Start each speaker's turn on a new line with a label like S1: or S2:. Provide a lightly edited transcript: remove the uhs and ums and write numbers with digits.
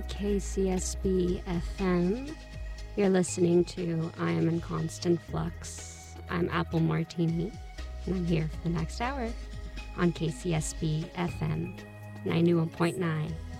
S1: KCSB FM. You're listening to I Am in Constant Flux. I'm Apple Martini, and I'm here for the next hour on KCSB FM 91.9.